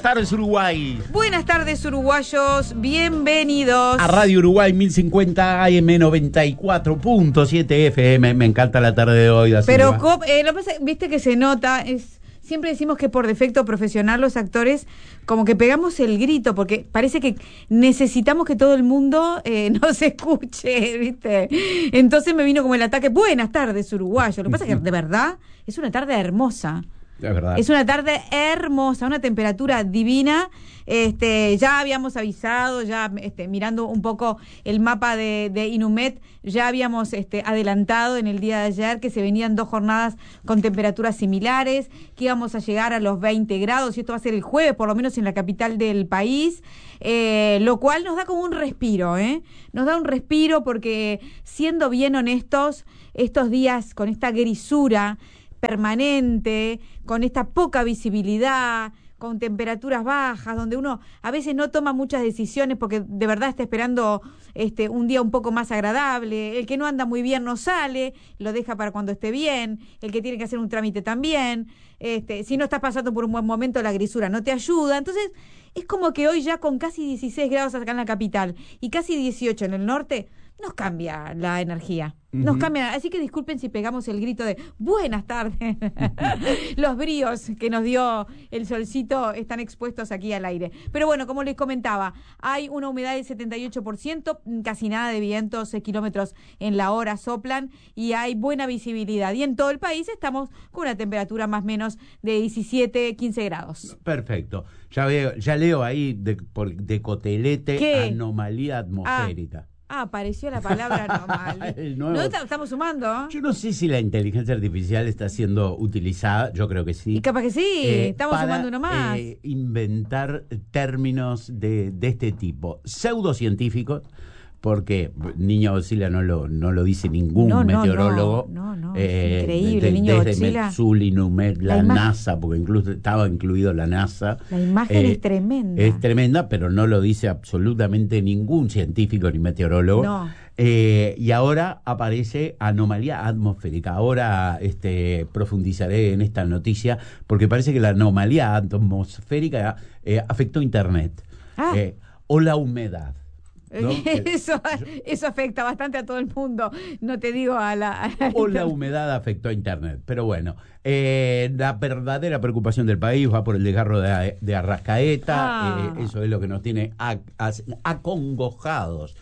tardes, Uruguay. Buenas tardes, uruguayos. Bienvenidos a Radio Uruguay 1050 AM 94.7 FM. Me encanta la tarde de hoy. Pero lo que pasa, viste que se nota, siempre decimos que por defecto profesional los actores como que pegamos el grito porque parece que necesitamos que todo el mundo nos escuche, ¿viste? Entonces me vino como el ataque. Buenas tardes, uruguayos. Lo que pasa es que de verdad es una tarde hermosa. La verdad. Es una tarde hermosa, una temperatura divina. Ya habíamos avisado, ya mirando un poco el mapa de Inumet, ya habíamos adelantado en el día de ayer que se venían 2 jornadas con temperaturas similares, que íbamos a llegar a los 20 grados, y esto va a ser el jueves, por lo menos en la capital del país, lo cual nos da como un respiro, nos da un respiro porque, siendo bien honestos, estos días con esta grisura permanente, con esta poca visibilidad, con temperaturas bajas, donde uno a veces no toma muchas decisiones porque de verdad está esperando un día un poco más agradable. El que no anda muy bien no sale, lo deja para cuando esté bien. El que tiene que hacer un trámite también. Si no estás pasando por un buen momento, la grisura no te ayuda. Entonces, es como que hoy ya con casi 16 grados acá en la capital y casi 18 en el norte, nos cambia la energía. Nos cambia, así que disculpen si pegamos el grito de buenas tardes. Los bríos que nos dio el solcito están expuestos aquí al aire. Pero bueno, como les comentaba, hay una humedad del 78%, casi nada de vientos, kilómetros en la hora soplan y hay buena visibilidad. Y en todo el país estamos con una temperatura más o menos de 17, 15 grados. Perfecto. Ya leo ahí de cotelete. ¿Qué? Anomalía atmosférica. Apareció la palabra anormal. No estamos sumando. Yo no sé si la inteligencia artificial está siendo utilizada, yo creo que sí. Y capaz que sí, estamos sumando uno más. Inventar términos de este tipo, pseudocientíficos, porque Niño Godzilla no lo dice ningún meteorólogo. No, es increíble, Niño desde Godzilla. Metsul, Inumet, la NASA, porque incluso estaba incluido la NASA. La imagen es tremenda. Es tremenda, pero no lo dice absolutamente ningún científico ni meteorólogo. No. Y ahora aparece anomalía atmosférica. Ahora profundizaré en esta noticia, porque parece que la anomalía atmosférica afectó Internet. O la humedad. ¿No? Eso afecta bastante a todo el mundo, no te digo o la humedad afectó a Internet, pero bueno, la verdadera preocupación del país va por el desgarro de Arrascaeta. Eso es lo que nos tiene acongojados.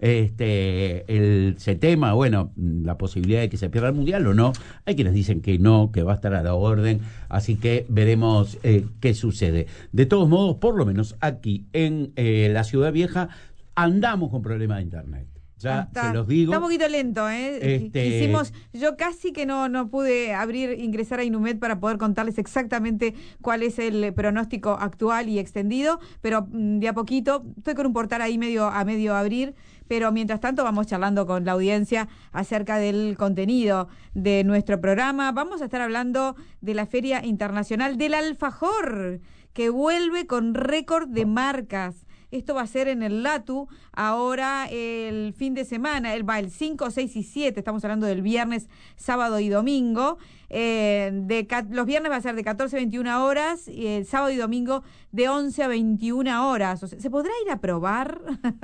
Se tema, bueno, la posibilidad de que se pierda el Mundial o no. Hay quienes dicen que no, que va a estar a la orden, así que veremos qué sucede. De todos modos, por lo menos aquí en la Ciudad Vieja andamos con problemas de Internet. Ya se los digo. Está un poquito lento, yo casi que no pude ingresar a Inumet para poder contarles exactamente cuál es el pronóstico actual y extendido, pero de a poquito, estoy con un portal ahí a medio abrir, pero mientras tanto vamos charlando con la audiencia acerca del contenido de nuestro programa. Vamos a estar hablando de la Feria Internacional del Alfajor, que vuelve con récord de marcas. Esto va a ser en el LATU, ahora el fin de semana, el 5, 6 y 7, estamos hablando del viernes, sábado y domingo. Los viernes va a ser de 14 a 21 horas y el sábado y domingo de 11 a 21 horas. O sea, ¿se podrá ir a probar?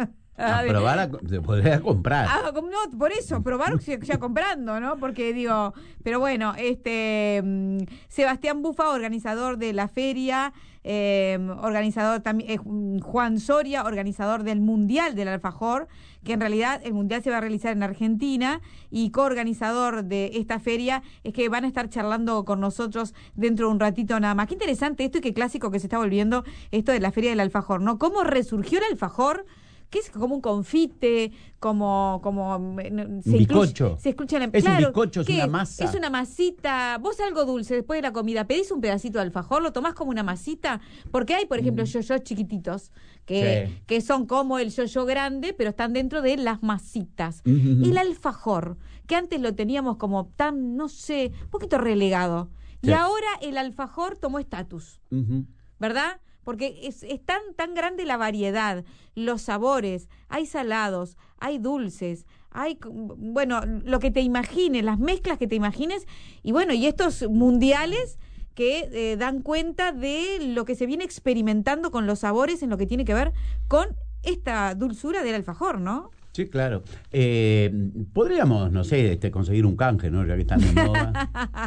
Se podría comprar. No, por eso, probar ya comprando, ¿no? Porque digo, pero bueno, Sebastián Bufa, organizador de la feria, organizador también, Juan Soria, organizador del Mundial del Alfajor, que en realidad el Mundial se va a realizar en Argentina, y coorganizador de esta feria, es que van a estar charlando con nosotros dentro de un ratito nada más. Qué interesante esto y qué clásico que se está volviendo esto de la Feria del Alfajor, ¿no? ¿Cómo resurgió el alfajor? Que es como un confite, como bizcocho. Se escucha un bizcocho, es una masa. Es una masita. Vos algo dulce después de la comida, pedís un pedacito de alfajor, lo tomás como una masita, porque hay, por ejemplo, yoyos chiquititos que son como el yoyo grande, pero están dentro de las masitas. El alfajor, que antes lo teníamos como tan, no sé, un poquito relegado. Sí. Y ahora el alfajor tomó estatus, ¿verdad? Porque es tan grande la variedad, los sabores, hay salados, hay dulces, hay, bueno, lo que te imagines, las mezclas que te imagines, y bueno, y estos mundiales que dan cuenta de lo que se viene experimentando con los sabores en lo que tiene que ver con esta dulzura del alfajor, ¿no? Sí, claro. Podríamos, no sé, conseguir un canje, ¿no? Ya que están de moda.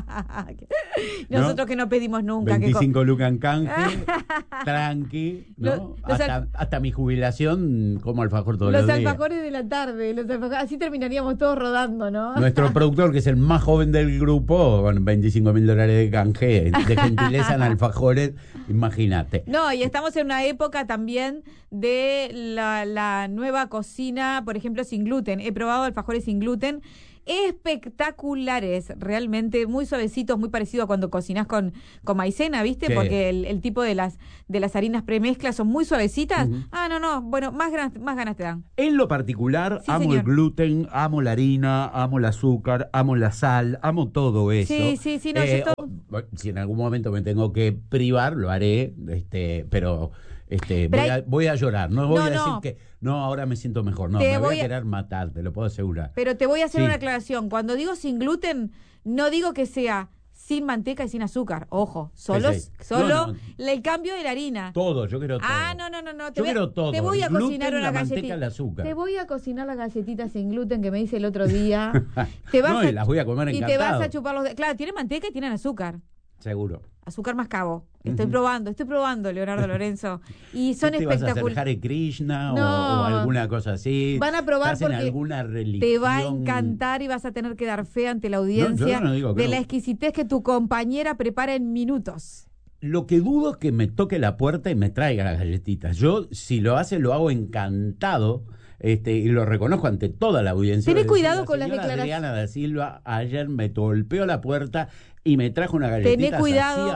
Nosotros ¿no? Que no pedimos nunca. 25 lucas en canje, tranqui, ¿no? Hasta mi jubilación como alfajor todos los días. Los alfajores de la tarde, así terminaríamos todos rodando, ¿no? Nuestro productor, que es el más joven del grupo, con $25.000 de canje, de gentileza en alfajores, imagínate. No, y estamos en una época también de la nueva cocina, por ejemplo, sin gluten. He probado alfajores sin gluten, espectaculares, realmente muy suavecitos, muy parecido a cuando cocinás con maicena, ¿viste? Sí. Porque el tipo de las harinas premezclas son muy suavecitas. Bueno, más ganas te dan. En lo particular, Sí, amo señor. el gluten, amo la harina, amo el azúcar, amo la sal, amo todo eso. Sí, no, yo todo... Si en algún momento me tengo que privar, lo haré, pero voy a llorar, no voy a decir que no, ahora me siento mejor, no, me voy a querer matar, te lo puedo asegurar. Pero te voy a hacer Sí. una aclaración, cuando digo sin gluten, no digo que sea sin manteca y sin azúcar, ojo, solo No. el cambio de la harina. Todo, yo quiero todo. No, Yo quiero todo. Te voy a El gluten, cocinar la una manteca, galletita. el azúcar. Te voy a cocinar las galletitas sin gluten que me hice el otro día. Y las voy a comer y encantado. te vas a chupar los dedos. Claro, tienen manteca y tienen azúcar. Seguro. Azúcar mascabo. Estoy probando, Leonardo Lorenzo. Y son ¿Qué te vas a hacer, espectaculares. Hare Krishna No. o alguna cosa así? Van a probar ¿Estás en porque alguna religión? te va a encantar y vas a tener que dar fe ante la audiencia No, yo no digo que de no. la exquisitez que tu compañera prepara en minutos. Lo que dudo es que me toque la puerta y me traiga las galletitas. Yo, si lo hace, lo hago encantado. Y lo reconozco ante toda la audiencia. Tené Es cuidado decir, con las señora declaraciones. Adriana da Silva ayer me golpeó la puerta y me trajo una galletita. Tené cuidado.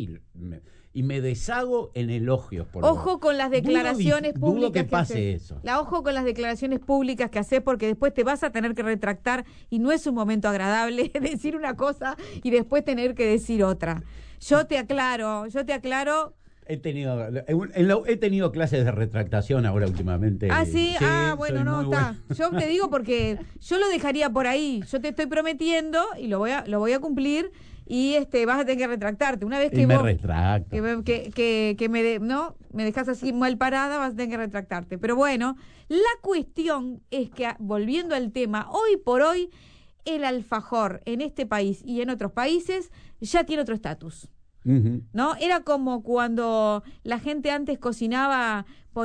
Y me deshago en elogios. Ojo con las declaraciones públicas. Dudo que pase haces. eso. Ojo con las declaraciones públicas que haces, porque después te vas a tener que retractar y no es un momento agradable decir una cosa y después tener que decir otra. Yo te aclaro. He tenido clases de retractación ahora últimamente. Ah, sí, bueno, soy no, muy está. bueno. Yo te digo porque yo lo dejaría por ahí. Yo te estoy prometiendo y lo voy a cumplir y vas a tener que retractarte. Una vez que Y me vos retracto. me dejas así mal parada, vas a tener que retractarte. Pero bueno, la cuestión es que, volviendo al tema, hoy por hoy el alfajor en este país y en otros países ya tiene otro estatus. Ujú. ¿No? Era como cuando la gente antes cocinaba,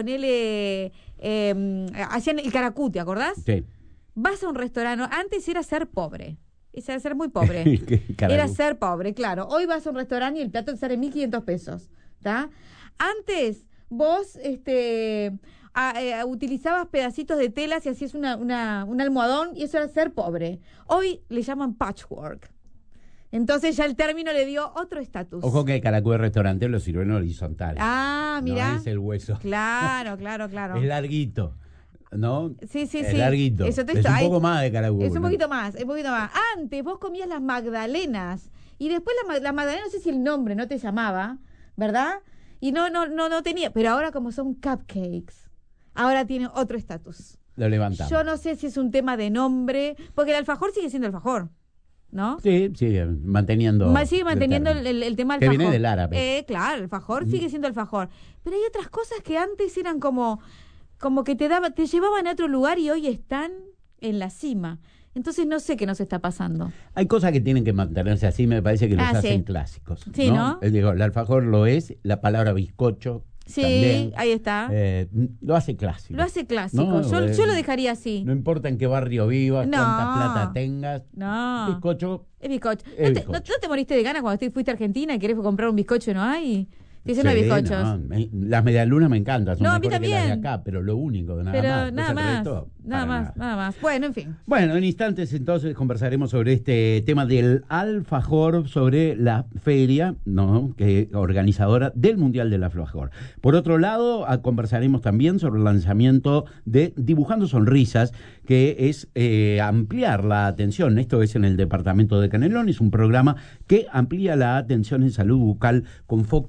hacían el caracú, ¿te acordás? Sí. Vas a un restaurante, antes era ser pobre, era ser muy pobre, Caracú. era ser pobre, claro. Hoy vas a un restaurante y el plato te sale 1.500 pesos, ¿tá? Antes vos utilizabas pedacitos de telas y hacías un almohadón y eso era ser pobre. Hoy le llaman patchwork. Entonces ya el término le dio otro estatus. Ojo que el caracú de restaurante lo sirven horizontal. Ah, mira. No es el hueso. Claro. Es larguito, ¿no? Sí. Es larguito. Eso Es un poco más de caracú. Es un ¿no? poquito más. Antes vos comías las magdalenas y después la magdalena, no sé si el nombre no te llamaba, ¿verdad? Y no tenía. Pero ahora como son cupcakes, ahora tiene otro estatus. Lo levantamos. Yo no sé si es un tema de nombre, porque el alfajor sigue siendo alfajor, ¿no? Sí, sigue manteniendo. Sigue manteniendo el tema que alfajor. viene del árabe. Claro, el alfajor sigue siendo alfajor. Pero hay otras cosas que antes eran como que te llevaban a otro lugar y hoy están en la cima. Entonces no sé qué nos está pasando. Hay cosas que tienen que mantenerse así, me parece que los sí. hacen clásicos. Sí, ¿no? Digo, el alfajor lo es, la palabra bizcocho. Sí, también, ahí está. Lo hace clásico. Lo hace clásico. No, yo lo dejaría así. No importa en qué barrio vivas, No. cuánta plata tengas. No. Bizcocho. Es bizcocho. Es ¿No bizcocho. te moriste de ganas cuando fuiste a Argentina y querés comprar un bizcocho y no hay? Dicen, no hay Sí, bizcochos. no, las medialunas me encantan, son No, a mí mejores que las de también. acá, pero lo único, nada Pero más. nada El más. resto, Nada para más, nada más. Bueno, en fin. Bueno, en instantes entonces conversaremos sobre este tema del alfajor, sobre la feria, ¿no?, que organizadora del Mundial del Alfajor. Por otro lado, conversaremos también sobre el lanzamiento de Dibujando Sonrisas, que es ampliar la atención. Esto es en el departamento de Canelones, un programa que amplía la atención en salud bucal con foco en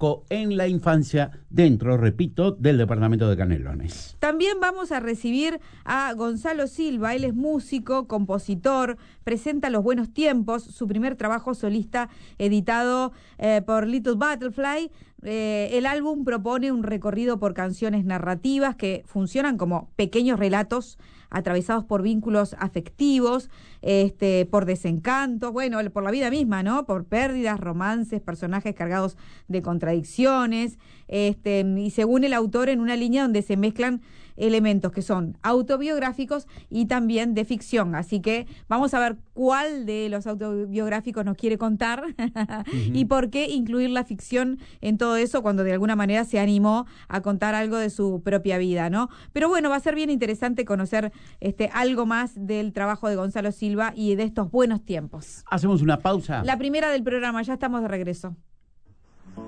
en la infancia dentro, repito, del departamento de Canelones. También vamos a recibir a Gonzalo Silva. Él es músico, compositor, presenta Los Buenos Tiempos, su primer trabajo solista editado por Little Butterfly. El álbum propone un recorrido por canciones narrativas que funcionan como pequeños relatos atravesados por vínculos afectivos, por desencantos, bueno, por la vida misma, ¿no? Por pérdidas, romances, personajes cargados de contradicciones, y según el autor, en una línea donde se mezclan elementos que son autobiográficos y también de ficción. Así que vamos a ver cuál de los autobiográficos nos quiere contar y por qué incluir la ficción en todo eso cuando de alguna manera se animó a contar algo de su propia vida, ¿no? Pero bueno, va a ser bien interesante conocer algo más del trabajo de Gonzalo Silva y de estos buenos tiempos. Hacemos una pausa. La primera del programa, ya estamos de regreso.